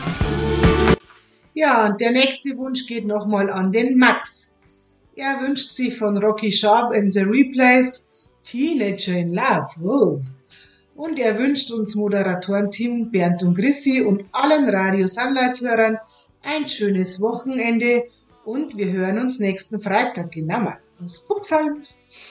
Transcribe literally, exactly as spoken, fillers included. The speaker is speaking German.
Ja, und der nächste Wunsch geht nochmal an den Max. Er wünscht sich von Rocky Sharp and the Replays Teenager in Love. Oh. Und er wünscht uns Moderatorenteam Bernd und Chrissy und allen Radio Sunlight-Hörern ein schönes Wochenende und wir hören uns nächsten Freitag in der Max aus Buxheim.